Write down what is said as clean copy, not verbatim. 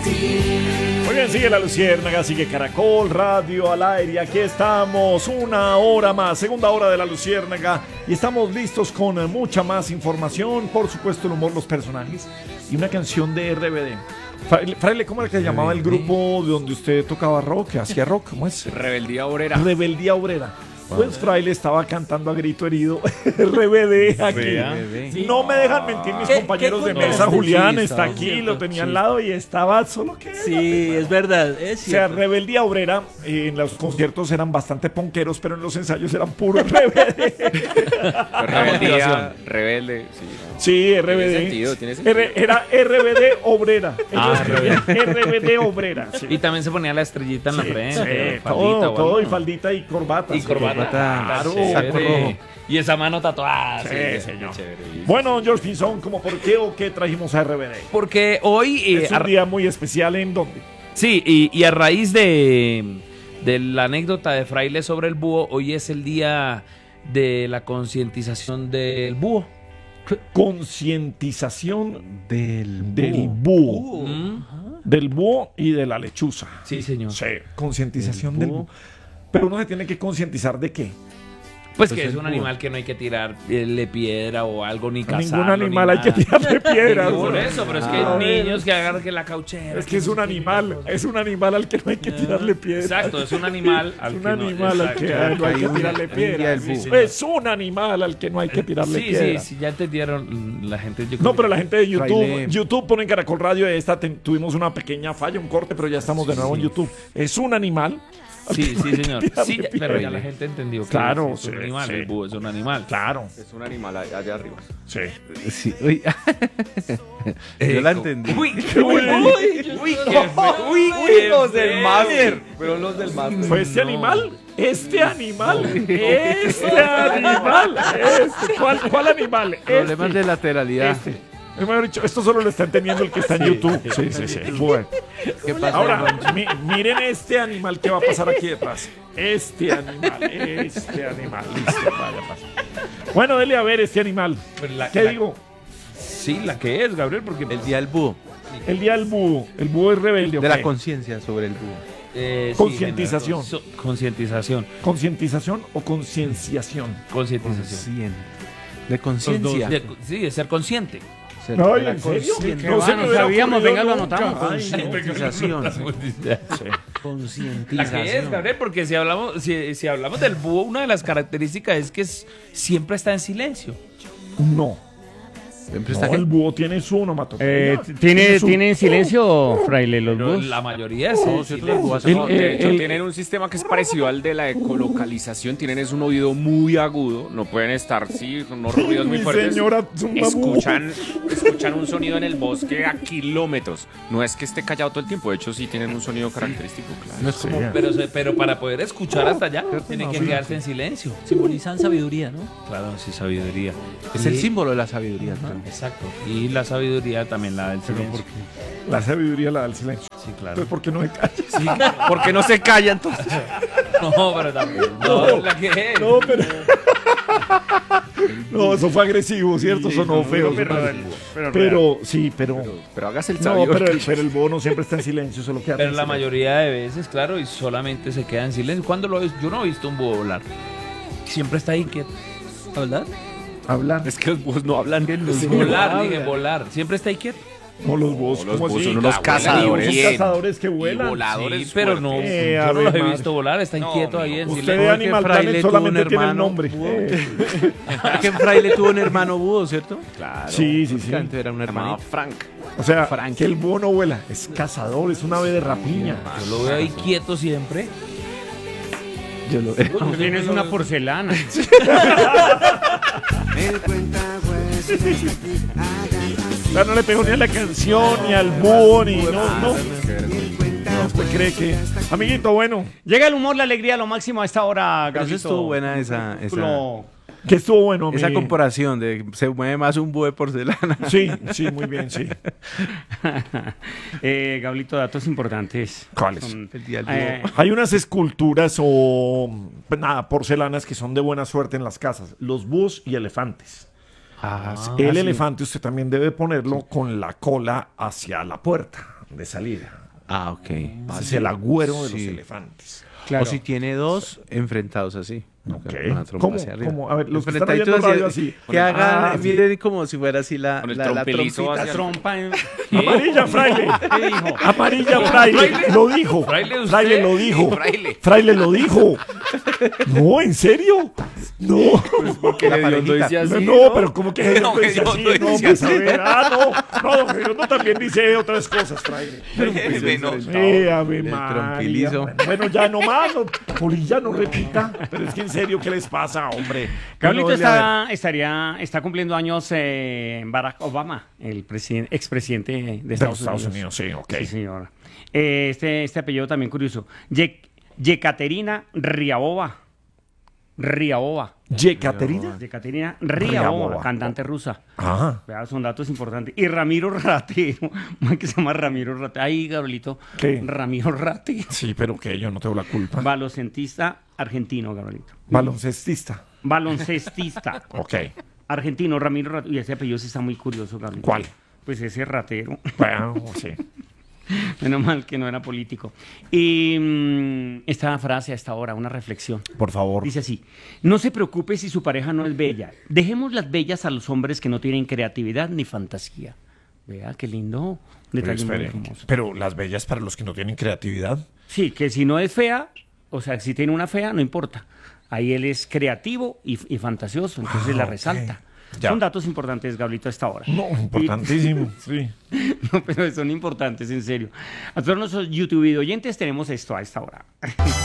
Muy bien, sigue La Luciérnaga, sigue Caracol Radio al aire. Aquí estamos, una hora más, segunda hora de La Luciérnaga. Y estamos listos con mucha más información, por supuesto el humor, los personajes y una canción de RBD. Fraile, ¿cómo era que se llamaba el grupo de donde usted tocaba rock, que hacía rock? ¿Cómo es? Rebeldía Obrera. Rebeldía Obrera. Pues Fraile estaba cantando a grito herido RBD aquí. Sí, no me dejan mentir mis compañeros de mesa. Julián está aquí, lo tenía al lado y estaba solo que... Sí, es verdad, es cierto. O sea, Rebeldía Obrera, en los conciertos eran bastante ponqueros, pero en los ensayos eran puro RBD. Rebeldía, rebelde, sí. Sí, RBD. Tiene sentido. Era RBD Obrera. RBD. RBD Obrera. Sí. Y también se ponía la estrellita en la frente. Sí, todo, y faldita y corbata. Y corbata. Claro, Saco chévere. rojo. Y esa mano tatuada. Sí, señor. Chévere. Bueno, George Pinzón, ¿cómo por qué o qué trajimos a RBD? Porque hoy... Es un día muy especial, ¿en dónde? Sí, y a raíz de la anécdota de Fraile sobre el búho, hoy es el día de la concientización del búho. Concientización Del búho. Mm. Del búho y de la lechuza. Sí, señor. Sí, concientización del búho. Pero uno se tiene que concientizar de qué. Pues que es un animal que no hay que tirarle piedra o algo, ni A cazarlo. ningún animal hay ni que nada. tirarle piedras. Por eso, pero es que hay niños que agarran que la cauchera. Es que es un animal al que no hay que tirarle piedras. Exacto, es un animal Es un animal al que no hay que tirarle piedras. Es un animal al que no hay que tirarle Sí, piedras. sí, ya entendieron la gente. Yo creo No, pero la que- gente de YouTube, Fraile. YouTube pone en Caracol Radio tuvimos una pequeña falla, un corte, pero ya estamos de nuevo en YouTube. Es un animal. Sí, sí, señor. Sí, Tirarle pero ya piedra. la gente entendió que Claro, es un sí, animal, sí. el búho es un animal. Claro, Es un animal allá arriba. sí. Sí, uy. Yo la entendí. Uy, qué los del feo. máster. Pero los del máster. ¿Fue este animal? Este animal. ¿Cuál animal? Problemas de lateralidad. Este. Mejor dicho, esto solo lo está entendiendo el que está en YouTube. Sí. Bueno. ¿Qué pasa? Ahora, miren este animal que va a pasar aquí detrás. Este animal. Listo, vaya, pasa. Bueno, dele a ver este animal. Pero la- ¿Qué la- digo? Sí, la que es, Gabriel, porque... El día del búho. El día del búho. El búho es rebelde. De ¿ok? la conciencia sobre el búho. Sí, Concientización. Concientización. ¿Concientización o concienciación? Concientización. De conciencia. Sí, de ser consciente. Ser- No, de la ¿en serio? conciencia. No se me hubiera sabíamos, ocurrido venga, lo nunca. anotamos. Ay, no. Concientización. La que es, Gabriel, porque si hablamos del búho, una de las características es que siempre está en silencio. No. Siempre No, está el búho tiene su onomatopeya. ¿Tiene su- en silencio, Fraile, los Pero búhos? la mayoría es en cierto, silencio. los búhos El- No, de hecho, el- tienen un sistema que es parecido al de la ecolocalización. Tienen es un oído muy agudo. No pueden estar, sí, con unos ruidos muy Mi fuertes. señora, es un búho. Escuchan un sonido en el bosque a kilómetros. No es que esté callado todo el tiempo. De hecho, sí tienen un sonido característico, claro. No es como Pero para poder escuchar hasta allá, tienen que quedarse en silencio. Simbolizan sabiduría, ¿no? Claro, sí, sabiduría. es el símbolo de la sabiduría. creo. Exacto. Y la sabiduría también la del silencio. La sabiduría la da el silencio. Sí, claro. Pues porque no me callas. Sí, Porque no se calla entonces. no, pero también. No, la que es. No, pero. No, eso fue agresivo, ¿cierto? Sonó feo. Pero, sí, pero. Pero hágase el No, sabio. pero el búho no siempre está en silencio, solo queda. Pero en la silencio. mayoría de veces, claro, y solamente se queda en silencio. ¿Cuándo lo ves? Yo no he visto un búho volar. Siempre está ahí quieto. ¿Hablar? Hablar. Es que los búhos no hablan. Volar, dije, volar. Siempre está ahí quieto. No, los búhos, Los ¿cómo búhos así? son unos cazadores. Son Bien. cazadores que Y vuelan. voladores. Sí, pero no, fuertes. yo no los he Ave visto volar. Está inquieto ahí en Usted silencio. de Animal Fraile Planet tuvo solamente un tiene el hermano nombre. búho. Que Fraile tuvo un hermano búho, ¿cierto? Claro. Sí. Antes era un Llamado hermanito. Frank. O sea, Frank. que el búho no vuela, es cazador, es un ave de rapiña. Yo lo veo ahí quieto siempre. Yo lo veo. Tú tienes una porcelana. O sea, no le pegó ni a la canción, ni al búho, ni. No. ¿Usted cree que.? Amiguito, bueno, Llega el humor, la alegría, lo máximo a esta hora, Pero eso Gabriel. estuvo buena esa que estuvo bueno, esa mi- comparación de se mueve más un búho de porcelana. Sí, muy bien, sí. Gablito, datos importantes. ¿Cuáles? Son- El día del búho. Hay unas esculturas o. Pues nada, porcelanas que son de buena suerte en las casas: los búhos y elefantes. El elefante usted también debe ponerlo con la cola hacia la puerta. de salir. Ah, ok. Ese es el agüero de los Sí. elefantes. Claro. O si tiene dos enfrentados así. Ok. Una trompa ¿Cómo? hacia arriba. ¿Cómo? A ver, los que están Enfrentaditos oyendo radio así. Que hagan, sí. miren como si fuera así la, Con el la trompelizo trompita. hacia- Trompa en... Amarilla, fraile. ¿Qué dijo? Amarilla, fraile. Lo dijo. Fraile, ¿usted? Fraile lo dijo. Fraile. Fraile lo dijo. No, ¿en serio? No. Porque la parejita. No, pero como que No, dice que yo así, no no, decía pues a así. ver, no, don Gerardo también dice otras cosas, fraile. Ave María. trompilizo. Bueno, ya no más, Polilla, no repita. Pero es que en serio, ¿qué les pasa, hombre? Carlito Bueno, está cumpliendo años Barack Obama, el expresidente de de Estados los Estados Unidos. Unidos, sí, ok. Sí, señora. Este apellido también curioso. Yekaterina Ryabova. ¿Yekaterina? Yekaterina Ryabova. Ryabova, cantante rusa. Ah, Vea, son datos importantes. Y Ramiro Ratero, man que se llama Ramiro Ratero. Ahí, Gabrielito. ¿Qué? Ramiro Ratero. sí, pero que yo no tengo la culpa. Baloncestista argentino, Gabrielito. Baloncestista. Baloncestista Ok. argentino, Ramiro Ratero. Y ese apellido sí está muy curioso, Gabrielito. ¿Cuál? Pues ese ratero. Bueno, sí. Menos mal que no era político. Y esta frase a esta hora, una reflexión. Por favor. Dice así: no se preocupe si su pareja no es bella. Dejemos las bellas a los hombres que no tienen creatividad ni fantasía. Vea, qué lindo. Pero, Detalle muy espere, hermoso. pero las bellas para los que no tienen creatividad. Sí, que si no es fea, o sea, si tiene una fea, no importa. Ahí él es creativo y fantasioso, entonces la ok. resalta. Ya. Son datos importantes, Gablito, a esta hora. No, importantísimo. Sí. No, pero son importantes, en serio. A todos nuestros YouTube oyentes tenemos esto a esta hora.